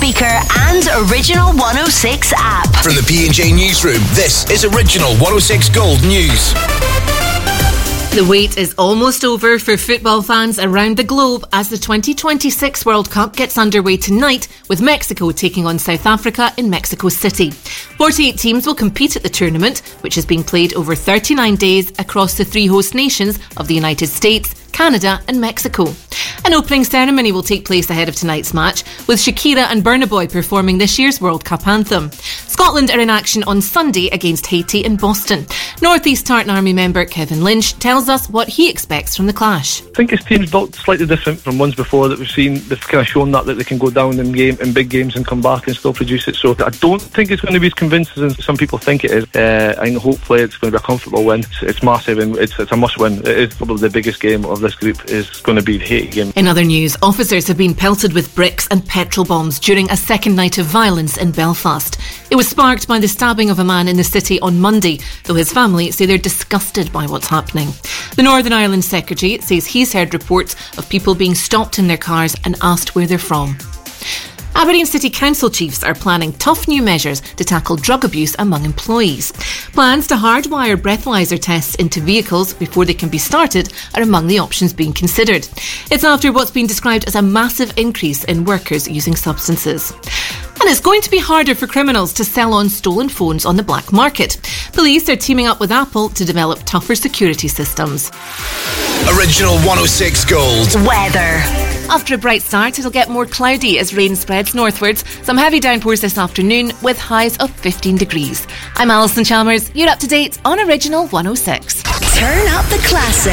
speaker and Original 106 app. From the P&J Newsroom, this is Original 106 Gold News. The wait is almost over for football fans around the globe as the 2026 World Cup gets underway tonight, with Mexico taking on South Africa in Mexico City. 48 teams will compete at the tournament, which is being played over 39 days across the three host nations of the United States, Canada and Mexico. An opening ceremony will take place ahead of tonight's match, with Shakira and Burna Boy performing this year's World Cup anthem. Scotland are in action on Sunday against Haiti in Boston. North East Tartan Army member Kevin Lynch tells us what he expects from the clash. I think his team's built slightly different from ones before that we've seen. They've kind of shown that they can go down in big games and come back and still produce it. So I don't think it's going to be as convincing as some people think it is. I think hopefully it's going to be a comfortable win. It's massive and it's a must win. It is probably the biggest game of this group is going to be the Haiti game. In other news, officers have been pelted with bricks and petrol bombs during a second night of violence in Belfast. It was sparked by the stabbing of a man in the city on Monday, though his family say they're disgusted by what's happening. The Northern Ireland Secretary says he's heard reports of people being stopped in their cars and asked where they're from. Aberdeen City Council chiefs are planning tough new measures to tackle drug abuse among employees. Plans to hardwire breathalyser tests into vehicles before they can be started are among the options being considered. It's after what's been described as a massive increase in workers using substances. And it's going to be harder for criminals to sell on stolen phones on the black market. Police are teaming up with Apple to develop tougher security systems. Original 106 Gold. Weather. After a bright start, it'll get more cloudy as rain spreads northwards. Some heavy downpours this afternoon with highs of 15 degrees. I'm Alison Chalmers. You're up to date on Original 106. Turn up the classics.